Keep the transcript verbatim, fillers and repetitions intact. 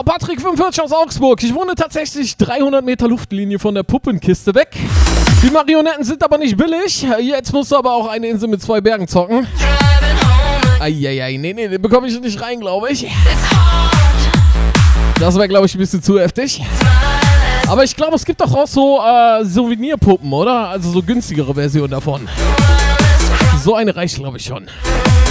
Patrick fünfundvierzig aus Augsburg. Ich wohne tatsächlich dreihundert Meter Luftlinie von der Puppenkiste weg. Die Marionetten sind aber nicht billig. Jetzt musst du aber auch eine Insel mit zwei Bergen zocken. Eieiei, nee, nee, den bekomme ich nicht rein, glaube ich. Das wäre, glaube ich, ein bisschen zu heftig. Aber ich glaube, es gibt doch auch so äh, Souvenirpuppen, oder? Also so günstigere Versionen davon. So eine reicht, glaube ich, schon.